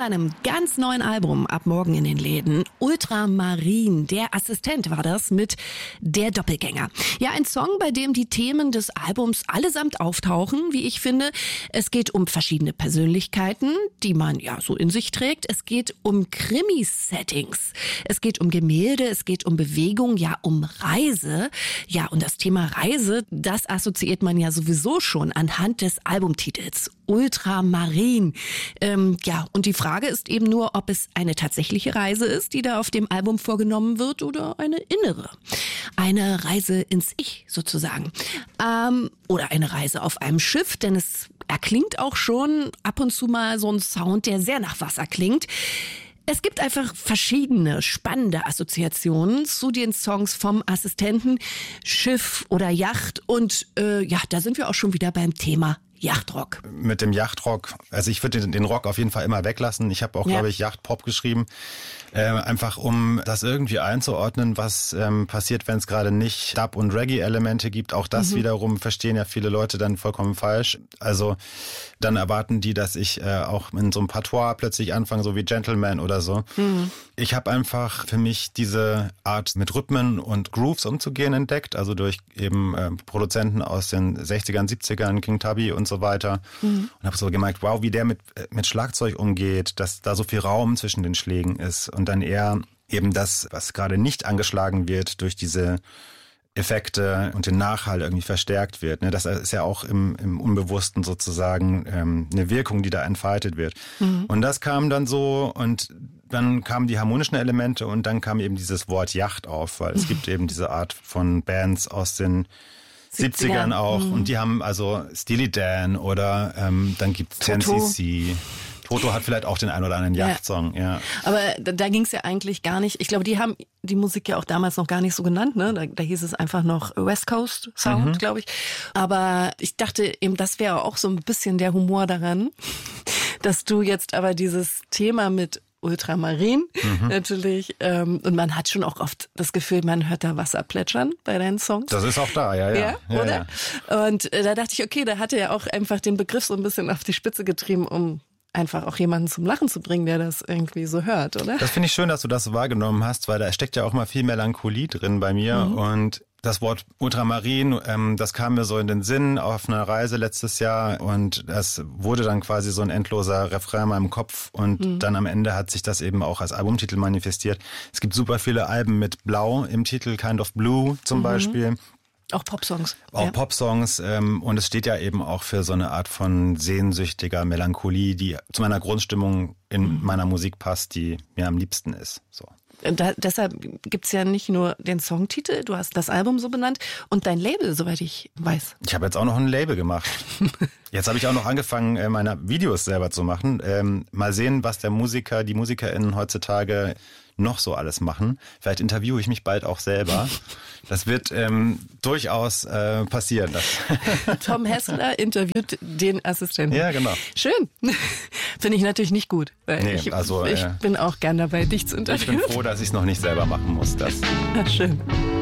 seinem ganz neuen Album ab morgen in den Läden. Ultramarin, der Assistent war das mit Der Doppelgänger. Ja, ein Song, bei dem die Themen des Albums allesamt auftauchen, wie ich finde. Es geht um verschiedene Persönlichkeiten, die man ja so in sich trägt. Es geht um Krimi-Settings. Es geht um Gemälde, es geht um Bewegung, ja, um Reise. Ja, und das Thema Reise, das assoziiert man ja sowieso schon anhand des Albumtitels. Ultramarin. Ja, und die Frage ist eben nur, ob es eine tatsächliche Reise ist, die da auf dem Album vorgenommen wird, oder eine innere. Eine Reise ins Ich sozusagen. Oder eine Reise auf einem Schiff, denn es erklingt auch schon ab und zu mal so ein Sound, der sehr nach Wasser klingt. Es gibt einfach verschiedene spannende Assoziationen zu den Songs vom Assistenten, Schiff oder Yacht. Und ja, da sind wir auch schon wieder beim Thema Yachtrock. Mit dem Yachtrock, also ich würde den Rock auf jeden Fall immer weglassen. Ich habe auch, glaube ich, Yachtpop geschrieben. Einfach um das irgendwie einzuordnen, was passiert, wenn es gerade nicht Dub- und Reggae-Elemente gibt. Auch das wiederum verstehen ja viele Leute dann vollkommen falsch. Also dann erwarten die, dass ich auch in so einem Patois plötzlich anfange, so wie Gentleman oder so. Ich habe einfach für mich diese Art, mit Rhythmen und Grooves umzugehen, entdeckt. Also durch eben Produzenten aus den 60ern, 70ern, King Tubby und so weiter. Und habe so gemerkt, wow, wie der mit Schlagzeug umgeht, dass da so viel Raum zwischen den Schlägen ist. Und dann eher eben das, was gerade nicht angeschlagen wird durch diese Effekte und den Nachhall irgendwie verstärkt wird. Das ist ja auch im Unbewussten sozusagen eine Wirkung, die da entfaltet wird. Und das kam dann so, und dann kamen die harmonischen Elemente und dann kam eben dieses Wort Yacht auf, weil es gibt eben diese Art von Bands aus den 70ern auch. Und die haben also Steely Dan oder dann gibt's 10cc. Toto hat vielleicht auch den einen oder anderen Yachtsong, ja. Aber da ging es ja eigentlich gar nicht. Ich glaube, die haben die Musik ja auch damals noch gar nicht so genannt, ne? Da hieß es einfach noch West Coast Sound, glaube ich. Aber ich dachte eben, das wäre auch so ein bisschen der Humor daran, dass du jetzt aber dieses Thema mit Ultramarin natürlich, und man hat schon auch oft das Gefühl, man hört da Wasser plätschern bei deinen Songs. Das ist auch da, ja, oder? Ja. Und da dachte ich, okay, da hat er ja auch einfach den Begriff so ein bisschen auf die Spitze getrieben, um einfach auch jemanden zum Lachen zu bringen, der das irgendwie so hört, oder? Das finde ich schön, dass du das so wahrgenommen hast, weil da steckt ja auch mal viel Melancholie drin bei mir. Und das Wort Ultramarin, das kam mir so in den Sinn auf einer Reise letztes Jahr, und das wurde dann quasi so ein endloser Refrain in meinem Kopf, und dann am Ende hat sich das eben auch als Albumtitel manifestiert. Es gibt super viele Alben mit Blau im Titel, Kind of Blue zum Beispiel. Auch Popsongs. Auch Popsongs, und es steht ja eben auch für so eine Art von sehnsüchtiger Melancholie, die zu meiner Grundstimmung in meiner Musik passt, die mir am liebsten ist. So. Deshalb gibt's ja nicht nur den Songtitel, du hast das Album so benannt und dein Label, soweit ich weiß. Ich habe jetzt auch noch ein Label gemacht. Jetzt habe ich auch noch angefangen, meine Videos selber zu machen. Mal sehen, was die MusikerInnen heutzutage noch so alles machen. Vielleicht interviewe ich mich bald auch selber. Das wird durchaus passieren. Tom Hessler interviewt den Assistenten. Ja, genau. Schön. Finde ich natürlich nicht gut, weil ich bin auch gern dabei, dich zu interviewen. Ich bin froh, dass ich es noch nicht selber machen muss. Schön.